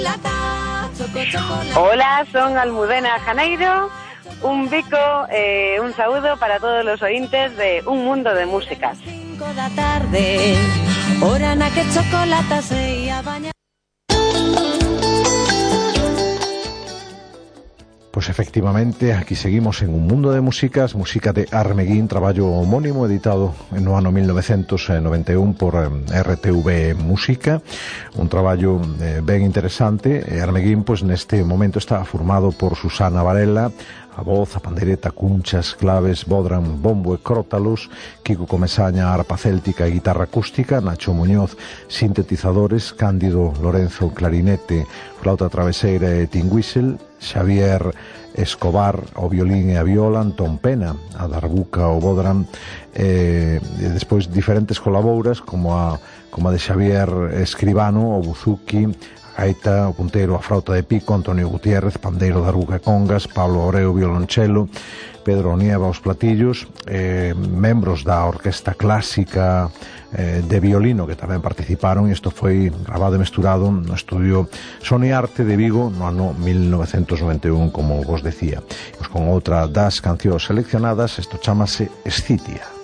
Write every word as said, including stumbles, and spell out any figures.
Hola, son Almudena Janeiro. Un bico, eh, un saúdo para todos los ointes de Un Mundo de Músicas. Cinco da tarde, hora na que chocolata se ia bañar. Pois efectivamente, aquí seguimos en Un Mundo de Músicas, música de Armeguín, traballo homónimo editado no ano mil novecentos noventa e un por R T V Música, un traballo eh, ben interesante. Armeguín, pois neste momento está formado por Susana Varela, a voz, a pandereta, cunchas, claves, bodram, bombo e crótalos, Kiko Comesaña, arpa céltica e guitarra acústica, Nacho Muñoz, sintetizadores, Cándido Lorenzo, clarinete, flauta traveseira e tin whistle, Xavier Escobar ao violín e a viola, Antón Pena a darbuca o bodram, e, e despois diferentes colabouras como a, como a de Xavier Escribano, o buzuki, a gaita, o puntero, a frauta de pico, Antonio Gutiérrez, pandeiro, darbuca e congas, Pablo Abreu, violonchelo, Pedro Onieva aos platillos, eh, membros da orquesta clásica eh, de violino que tamén participaron, e isto foi grabado e mesturado no estudio Sony Arte de Vigo no ano mil novecentos noventa e un, como vos decía. Pues con outra das cancións seleccionadas, isto chamase Escitia.